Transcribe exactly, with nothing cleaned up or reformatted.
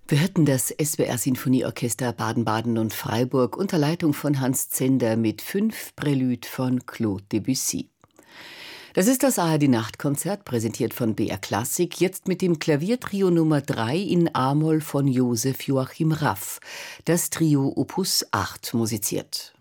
Wir hörten das S W R-Sinfonieorchester Baden-Baden und Freiburg unter Leitung von Hans Zender mit fünf Prélude von Claude Debussy. Das ist das A R D-Nachtkonzert, präsentiert von B R Klassik, jetzt mit dem Klaviertrio Nummer drei in A-Moll von Josef Joachim Raff. Das Trio Opus acht musiziert.